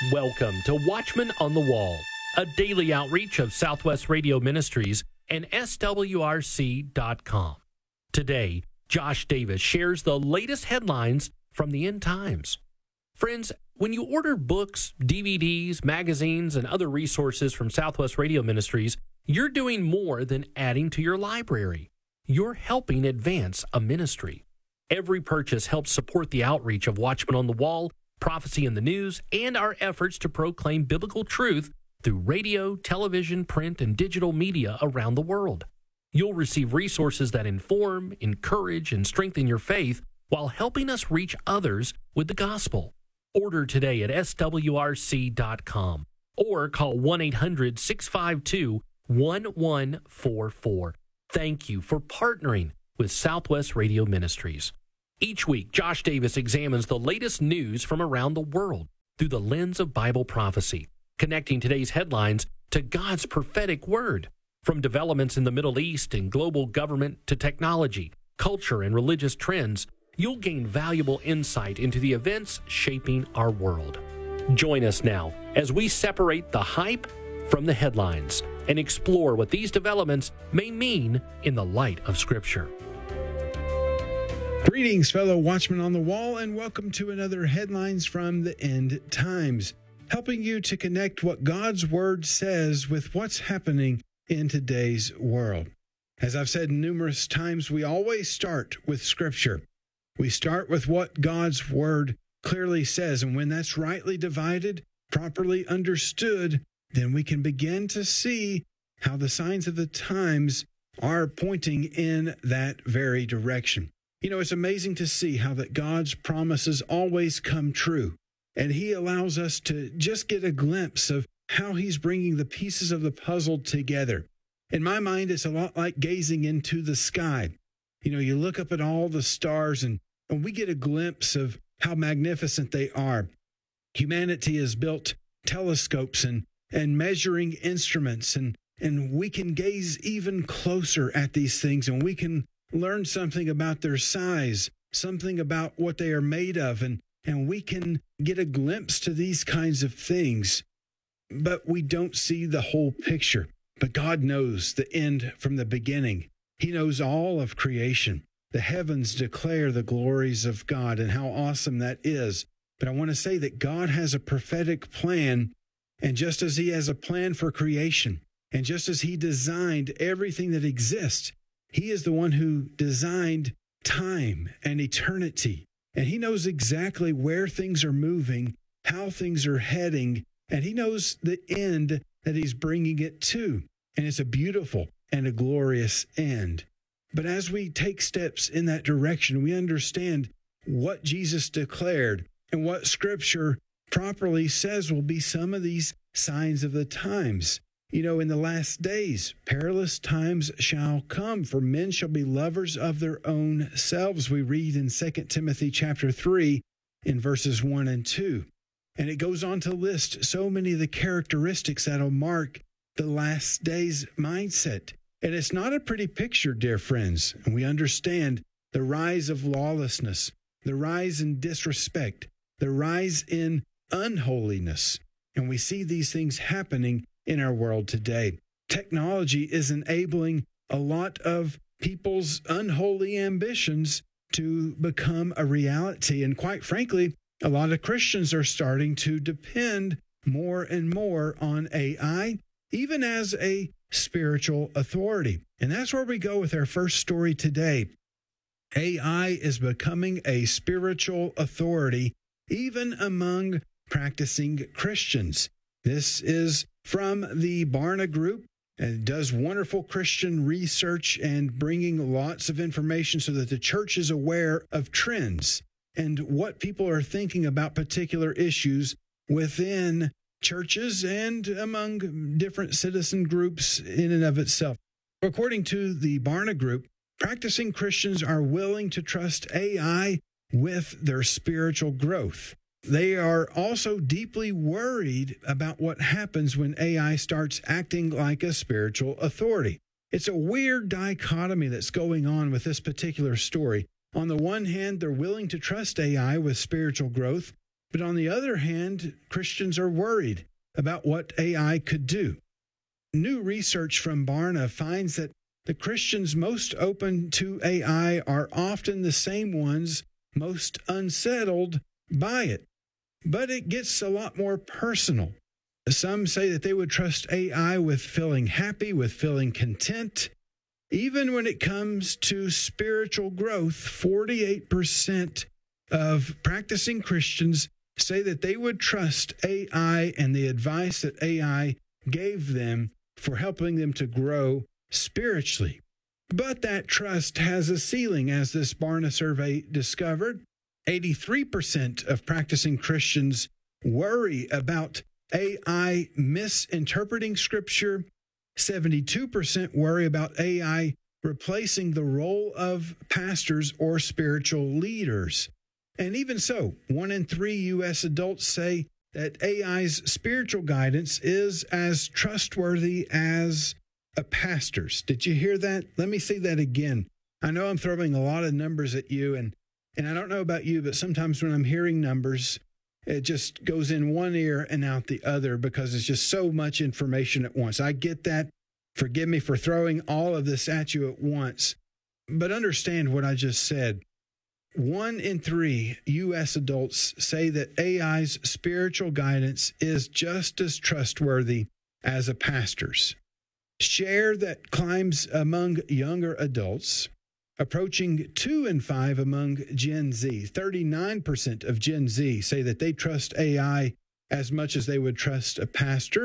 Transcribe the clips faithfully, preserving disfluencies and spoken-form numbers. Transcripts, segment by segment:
Welcome to Watchman on the Wall, a daily outreach of Southwest Radio Ministries and S W R C dot com. Today, Josh Davis shares the latest headlines from the end times. Friends, when you order books, D V Ds, magazines, and other resources from Southwest Radio Ministries, you're doing more than adding to your library. You're helping advance a ministry. Every purchase helps support the outreach of Watchman on the Wall, Prophecy in the News, and our efforts to proclaim biblical truth through radio, television, print, and digital media around the world. You'll receive resources that inform, encourage, and strengthen your faith while helping us reach others with the gospel. Order today at S W R C dot com or call one eight hundred, six five two, one one four four. Thank you for partnering with Southwest Radio Ministries. Each week, Josh Davis examines the latest news from around the world through the lens of Bible prophecy, connecting today's headlines to God's prophetic word. From developments in the Middle East and global government to technology, culture, and religious trends, you'll gain valuable insight into the events shaping our world. Join us now as we separate the hype from the headlines and explore what these developments may mean in the light of Scripture. Greetings, fellow Watchmen on the Wall, and welcome to another Headlines from the End Times, helping you to connect what God's Word says with what's happening in today's world. As I've said numerous times, we always start with Scripture. We start with what God's Word clearly says, and when that's rightly divided, properly understood, then we can begin to see how the signs of the times are pointing in that very direction. You know, it's amazing to see how that God's promises always come true, and He allows us to just get a glimpse of how He's bringing the pieces of the puzzle together. In my mind, it's a lot like gazing into the sky. You know, you look up at all the stars, and, and we get a glimpse of how magnificent they are. Humanity has built telescopes and, and measuring instruments, and, and we can gaze even closer at these things, and we can learn something about their size, something about what they are made of, and, and we can get a glimpse to these kinds of things. But we don't see the whole picture. But God knows the end from the beginning. He knows all of creation. The heavens declare the glories of God and how awesome that is. But I want to say that God has a prophetic plan, and just as He has a plan for creation, and just as He designed everything that exists, He is the one who designed time and eternity, and He knows exactly where things are moving, how things are heading, and He knows the end that He's bringing it to, and it's a beautiful and a glorious end. But as we take steps in that direction, we understand what Jesus declared and what Scripture properly says will be some of these signs of the times. You know, in the last days, perilous times shall come, for men shall be lovers of their own selves. We read in Second Timothy chapter three in verses one and two. And it goes on to list so many of the characteristics that will mark the last days mindset. And it's not a pretty picture, dear friends. And we understand the rise of lawlessness, the rise in disrespect, the rise in unholiness. And we see these things happening in our world today. Technology is enabling a lot of people's unholy ambitions to become a reality. And quite frankly, a lot of Christians are starting to depend more and more on A I, even as a spiritual authority. And that's where we go with our first story today. A I is becoming a spiritual authority, even among practicing Christians. This is from the Barna Group, and it does wonderful Christian research and bringing lots of information so that the church is aware of trends and what people are thinking about particular issues within churches and among different citizen groups in and of itself. According to the Barna Group, practicing Christians are willing to trust A I with their spiritual growth. They are also deeply worried about what happens when A I starts acting like a spiritual authority. It's a weird dichotomy that's going on with this particular story. On the one hand, they're willing to trust A I with spiritual growth, But on the other hand, Christians are worried about what A I could do. New research from Barna finds that the Christians most open to A I are often the same ones most unsettled by it. But it gets a lot more personal. Some say that they would trust A I with feeling happy, with feeling content. Even when it comes to spiritual growth, forty-eight percent of practicing Christians say that they would trust A I and the advice that A I gave them for helping them to grow spiritually. But that trust has a ceiling, as this Barna survey discovered. eighty-three percent of practicing Christians worry about A I misinterpreting Scripture. seventy-two percent worry about A I replacing the role of pastors or spiritual leaders. And even so, one in three U S adults say that A I's spiritual guidance is as trustworthy as a pastor's. Did you hear that? Let me say that again. I know I'm throwing a lot of numbers at you, and, and I don't know about you, but sometimes when I'm hearing numbers, it just goes in one ear and out the other because it's just so much information at once. I get that. Forgive me for throwing all of this at you at once, but understand what I just said. One in three U S adults say that A I's spiritual guidance is just as trustworthy as a pastor's. Share that climbs among younger adults, approaching two in five among Gen Z. thirty-nine percent of Gen Z say that they trust A I as much as they would trust a pastor.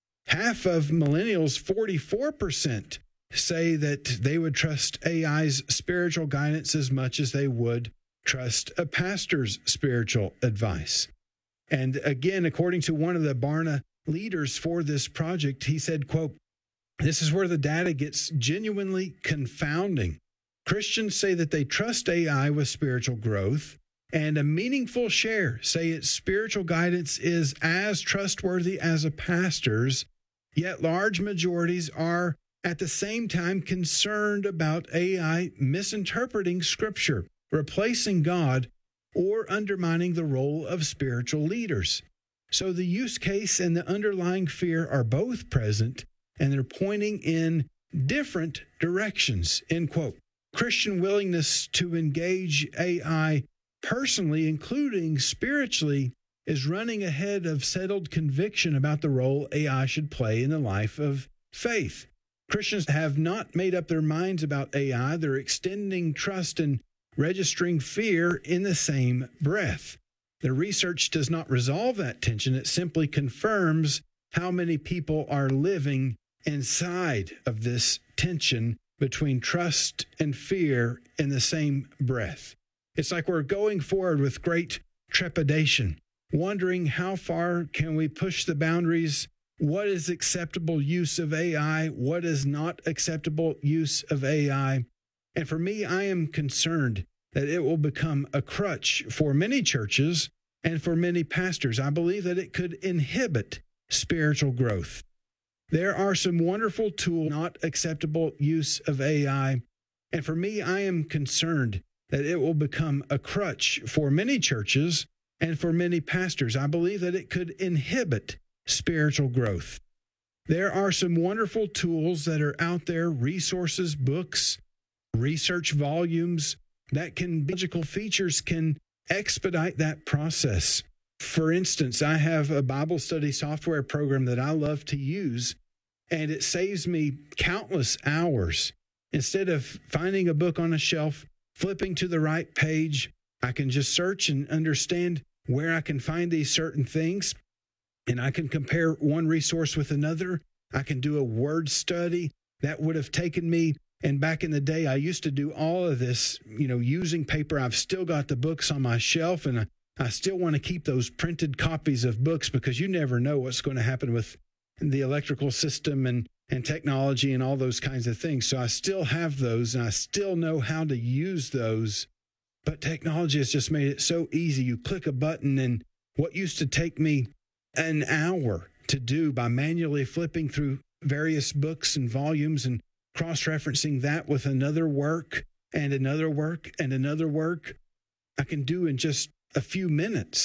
Half of millennials, forty-four percent, say that they would trust A I's spiritual guidance as much as they would trust a pastor's spiritual advice. And again, according to one of the Barna leaders for this project, he said, quote, "This is where the data gets genuinely confounding. Christians say that they trust A I with spiritual growth, and a meaningful share say its spiritual guidance is as trustworthy as a pastor's, yet large majorities are at the same time concerned about A I misinterpreting Scripture, replacing God, or undermining the role of spiritual leaders. So the use case and the underlying fear are both present, and they're pointing in different directions," end quote. Christian willingness to engage A I personally, including spiritually, is running ahead of settled conviction about the role A I should play in the life of faith. Christians have not made up their minds about A I. They're extending trust and registering fear in the same breath. The research does not resolve that tension. It simply confirms how many people are living inside of this tension between trust and fear in the same breath. It's like we're going forward with great trepidation, wondering how far can we push the boundaries. What is acceptable use of A I? What is not acceptable use of A I? And for me, I am concerned that it will become a crutch for many churches and for many pastors. I believe that it could inhibit spiritual growth. There are some wonderful tools, not acceptable use of A I. And for me, I am concerned that it will become a crutch for many churches and for many pastors. I believe that it could inhibit spiritual growth. There are some wonderful tools that are out there, resources, books, research volumes that can, logical features can expedite that process. For instance, I have a Bible study software program that I love to use, and it saves me countless hours. Instead of finding a book on a shelf, flipping to the right page, I can just search and understand where I can find these certain things, and I can compare one resource with another. I can do a word study that would have taken me, and back in the day, I used to do all of this, you know, using paper. I've still got the books on my shelf, and I, I still want to keep those printed copies of books because you never know what's going to happen with the electrical system and, and technology and all those kinds of things. So I still have those, and I still know how to use those. But technology has just made it so easy. You click a button, and what used to take me an hour to do by manually flipping through various books and volumes and cross-referencing that with another work and another work and another work, I can do in just a few minutes.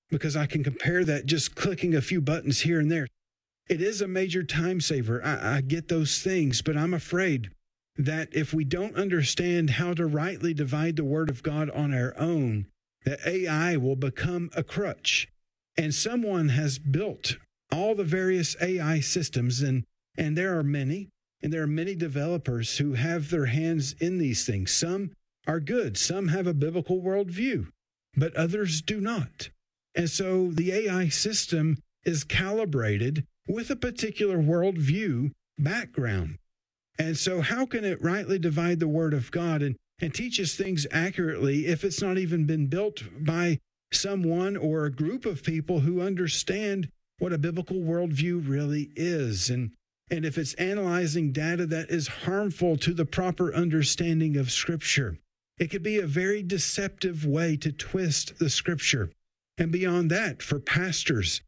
because I can compare that just clicking a few buttons here and there. It is a major time saver. I, I get those things, but I'm afraid that if we don't understand how to rightly divide the Word of God on our own, that A I will become a crutch. And someone has built all the various A I systems, and, and there are many, and there are many developers who have their hands in these things. Some are good. Some have a biblical worldview, but others do not. And so the A I system is calibrated with a particular worldview background. And so how can it rightly divide the Word of God and, and teach us things accurately if it's not even been built by someone or a group of people who understand what a biblical worldview really is? And, and if it's analyzing data that is harmful to the proper understanding of Scripture, it could be a very deceptive way to twist the Scripture. And beyond that, for pastors